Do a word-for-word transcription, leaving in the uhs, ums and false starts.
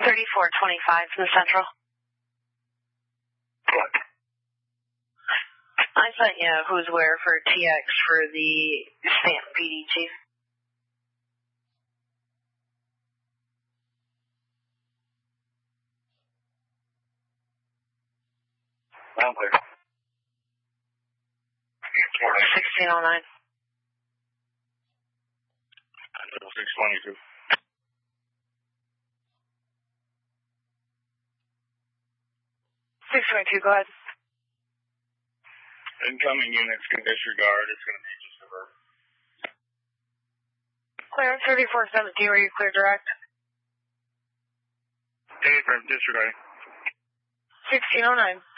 thirty-four twenty-five from the Central. What? I sent you who's where for T X for the Stanton P D chief. I'm clear. sixteen oh nine. six twenty-two. six twenty-two, go ahead. Incoming units can disregard. It's going to be just a verb. Clearance thirty-four seventeen, were you clear direct? Hey, from disregarding. sixteen oh nine.